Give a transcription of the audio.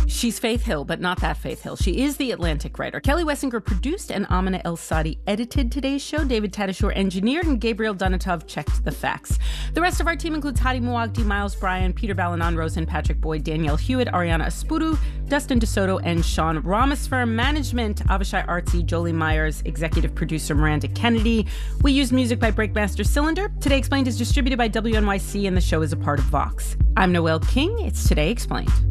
She's Faith Hill, but not that Faith Hill. She is the Atlantic writer. Kelly Wessinger produced and Amina El-Sadi edited today's show. David Tadashore engineered and Gabriel Donatov checked the facts. The rest of our team includes Hadi Muagdi, Miles Bryan, Peter Balanon, Rosen, Patrick Boyd, Danielle Hewitt, Ariana Espuru, Dustin DeSoto, and Sean Ramasfer. Management, Avishai Artsy, Jolie Myers, executive producer Miranda Kennedy. We use music by Breakmaster Cylinder. Today Explained is distributed by WNYC and the show is a part of Vox. I'm Noelle King. It's Today Explained.